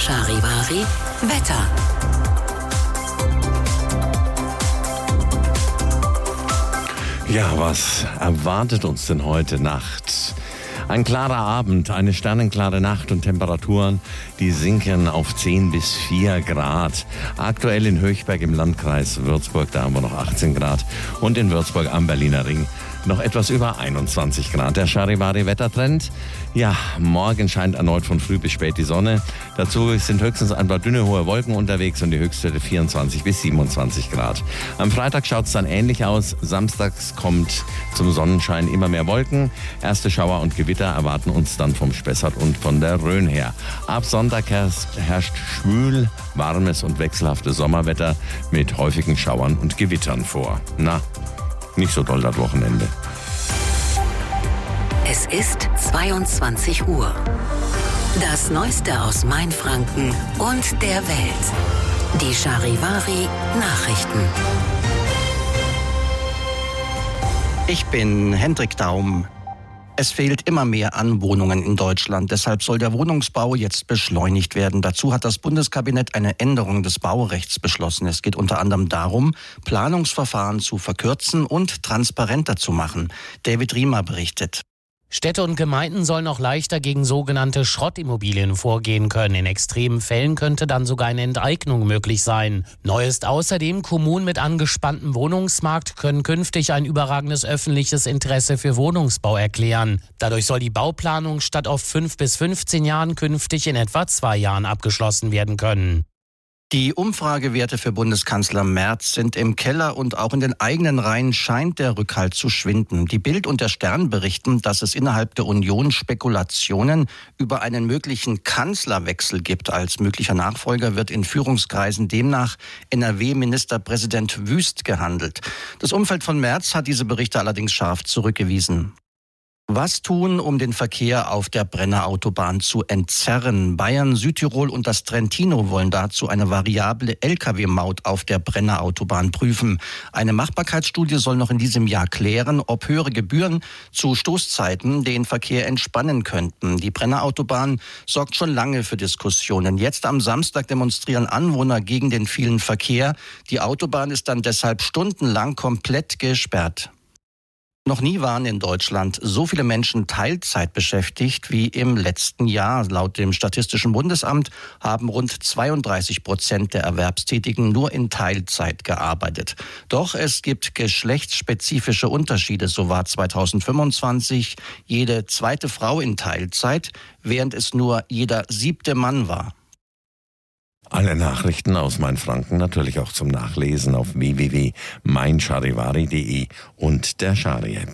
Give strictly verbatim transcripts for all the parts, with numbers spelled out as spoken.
Charivari Wetter. Ja, was erwartet uns denn heute Nacht? Ein klarer Abend, eine sternenklare Nacht und Temperaturen, die sinken auf zehn bis vier Grad. Aktuell in Höchberg im Landkreis Würzburg, da haben wir noch achtzehn Grad. Und in Würzburg am Berliner Ring noch etwas über einundzwanzig Grad. Der Charivari-Wettertrend, ja, morgen scheint erneut von früh bis spät die Sonne. Dazu sind höchstens ein paar dünne, hohe Wolken unterwegs und die Höchstwerte vierundzwanzig bis siebenundzwanzig Grad. Am Freitag schaut es dann ähnlich aus. Samstags kommt zum Sonnenschein immer mehr Wolken. Erste Schauer und Gewitter erwarten uns dann vom Spessart und von der Rhön her. Ab Sonntag herrscht, herrscht schwül, warmes und wechselhaftes Sommerwetter mit häufigen Schauern und Gewittern vor. Na, nicht so doll das Wochenende. Es ist zweiundzwanzig Uhr. Das Neueste aus Mainfranken und der Welt. Die Charivari Nachrichten. Ich bin Hendrik Daum. Es fehlt immer mehr an Wohnungen in Deutschland. Deshalb soll der Wohnungsbau jetzt beschleunigt werden. Dazu hat das Bundeskabinett eine Änderung des Baurechts beschlossen. Es geht unter anderem darum, Planungsverfahren zu verkürzen und transparenter zu machen. David Riemer berichtet. Städte und Gemeinden sollen auch leichter gegen sogenannte Schrottimmobilien vorgehen können. In extremen Fällen könnte dann sogar eine Enteignung möglich sein. Neu ist außerdem, Kommunen mit angespanntem Wohnungsmarkt können künftig ein überragendes öffentliches Interesse für Wohnungsbau erklären. Dadurch soll die Bauplanung statt auf fünf bis fünfzehn Jahren künftig in etwa zwei Jahren abgeschlossen werden können. Die Umfragewerte für Bundeskanzler Merz sind im Keller und auch in den eigenen Reihen scheint der Rückhalt zu schwinden. Die Bild und der Stern berichten, dass es innerhalb der Union Spekulationen über einen möglichen Kanzlerwechsel gibt. Als möglicher Nachfolger wird in Führungskreisen demnach N R W-Ministerpräsident Wüst gehandelt. Das Umfeld von Merz hat diese Berichte allerdings scharf zurückgewiesen. Was tun, um den Verkehr auf der Brenner Autobahn zu entzerren? Bayern, Südtirol und das Trentino wollen dazu eine variable L K W-Maut auf der Brenner Autobahn prüfen. Eine Machbarkeitsstudie soll noch in diesem Jahr klären, ob höhere Gebühren zu Stoßzeiten den Verkehr entspannen könnten. Die Brenner Autobahn sorgt schon lange für Diskussionen. Jetzt am Samstag demonstrieren Anwohner gegen den vielen Verkehr. Die Autobahn ist dann deshalb stundenlang komplett gesperrt. Noch nie waren in Deutschland so viele Menschen Teilzeit beschäftigt wie im letzten Jahr. Laut dem Statistischen Bundesamt haben rund zweiunddreißig Prozent der Erwerbstätigen nur in Teilzeit gearbeitet. Doch es gibt geschlechtsspezifische Unterschiede. So war zweitausendfünfundzwanzig jede zweite Frau in Teilzeit, während es nur jeder siebte Mann war. Alle Nachrichten aus Mainfranken natürlich auch zum Nachlesen auf w w w punkt mein charivari punkt d e und der Chari-App.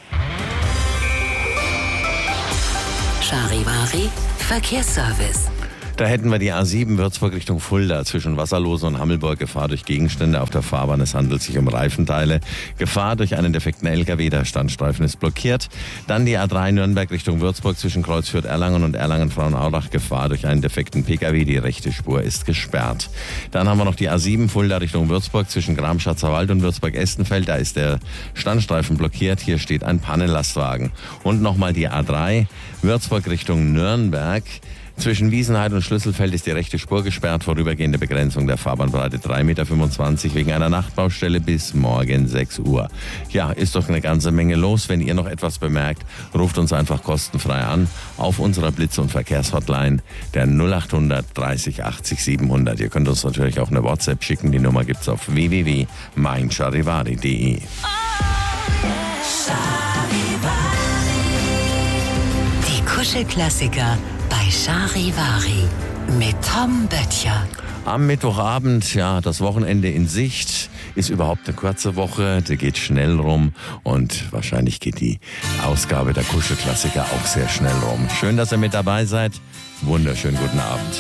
Charivari Verkehrsservice. Da hätten wir die A sieben Würzburg Richtung Fulda zwischen Wasserlose und Hammelburg. Gefahr durch Gegenstände auf der Fahrbahn. Es handelt sich um Reifenteile. Gefahr durch einen defekten L K W. Der Standstreifen ist blockiert. Dann die A drei Nürnberg Richtung Würzburg zwischen Kreuzfürth-Erlangen und Erlangen-Frauenaurach. Gefahr durch einen defekten P K W. Die rechte Spur ist gesperrt. Dann haben wir noch die A sieben Fulda Richtung Würzburg zwischen Gram-Schatzerwald und Würzburg-Estenfeld. Da ist der Standstreifen blockiert. Hier steht ein Pannenlastwagen. Und nochmal die A drei Würzburg Richtung Nürnberg. Zwischen Wiesenheide und Schlüsselfeld ist die rechte Spur gesperrt. Vorübergehende Begrenzung der Fahrbahnbreite drei Komma fünfundzwanzig Meter wegen einer Nachtbaustelle bis morgen sechs Uhr. Ja, ist doch eine ganze Menge los. Wenn ihr noch etwas bemerkt, ruft uns einfach kostenfrei an auf unserer Blitz- und Verkehrshotline der null acht hundert dreißig achtzig siebenhundert. Ihr könnt uns natürlich auch eine WhatsApp schicken. Die Nummer gibt's auf w w w punkt mein charivari punkt d e. Die Kuschelklassiker bei Charivari mit Tom Böttcher. Am Mittwochabend, ja, das Wochenende in Sicht, ist überhaupt eine kurze Woche, die geht schnell rum und wahrscheinlich geht die Ausgabe der Kuschelklassiker auch sehr schnell rum. Schön, dass ihr mit dabei seid. Wunderschönen guten Abend.